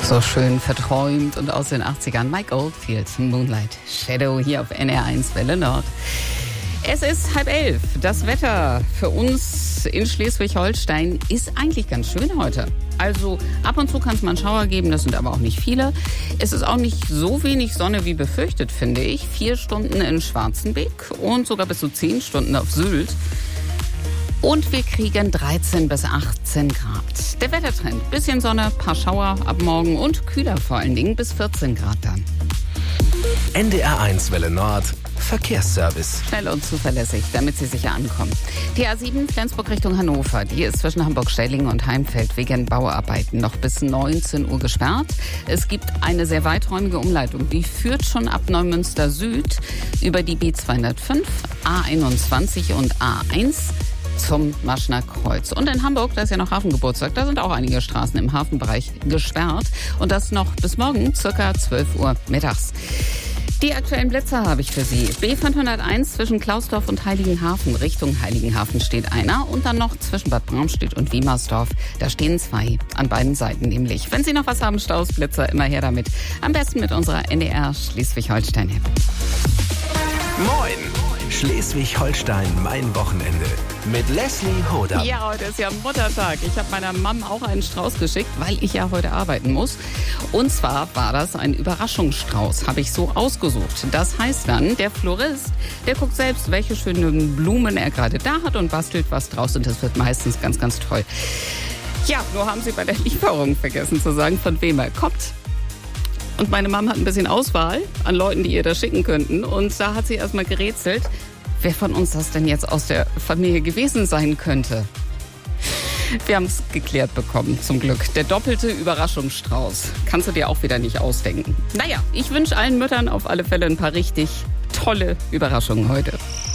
So schön verträumt und aus den 80ern. Mike Oldfield, Moonlight Shadow hier auf NR1 Welle Nord. Es ist 10:30. Das Wetter für uns in Schleswig-Holstein ist eigentlich ganz schön heute. Also ab und zu kann es mal einen Schauer geben, das sind aber auch nicht viele. Es ist auch nicht so wenig Sonne wie befürchtet, finde ich. 4 Stunden in Schwarzenbeck und sogar bis zu 10 Stunden auf Sylt. Und wir kriegen 13 bis 18 Grad. Der Wettertrend, bisschen Sonne, paar Schauer ab morgen und kühler vor allen Dingen bis 14 Grad dann. NDR1 Welle Nord, Verkehrsservice. Schnell und zuverlässig, damit Sie sicher ankommen. Die A7 Flensburg Richtung Hannover, die ist zwischen Hamburg-Stellingen und Heimfeld wegen Bauarbeiten noch bis 19 Uhr gesperrt. Es gibt eine sehr weiträumige Umleitung, die führt schon ab Neumünster Süd über die B205, A21 und A1 zum Maschner Kreuz. Und in Hamburg, da ist ja noch Hafengeburtstag, da sind auch einige Straßen im Hafenbereich gesperrt. Und das noch bis morgen, circa 12 Uhr mittags. Die aktuellen Blitzer habe ich für Sie. B501 zwischen Klausdorf und Heiligenhafen. Richtung Heiligenhafen steht einer. Und dann noch zwischen Bad Bramstedt und Wiemersdorf. Da stehen 2 an beiden Seiten nämlich. Wenn Sie noch was haben, Staus, Blitzer, immer her damit. Am besten mit unserer NDR Schleswig-Holstein-App. Moin! Schleswig-Holstein, mein Wochenende. Mit Leslie Hoda. Ja, heute ist ja Muttertag. Ich habe meiner Mom auch einen Strauß geschickt, weil ich ja heute arbeiten muss. Und zwar war das ein Überraschungsstrauß, habe ich so ausgesucht. Das heißt dann, der Florist, der guckt selbst, welche schönen Blumen er gerade da hat und bastelt was draus. Und das wird meistens ganz, ganz toll. Ja, nur haben sie bei der Lieferung vergessen zu sagen, von wem er kommt. Und meine Mom hat ein bisschen Auswahl an Leuten, die ihr das schicken könnten. Und da hat sie erstmal gerätselt, wer von uns das denn jetzt aus der Familie gewesen sein könnte. Wir haben es geklärt bekommen, zum Glück. Der doppelte Überraschungsstrauß. Kannst du dir auch wieder nicht ausdenken. Naja, ich wünsche allen Müttern auf alle Fälle ein paar richtig tolle Überraschungen heute.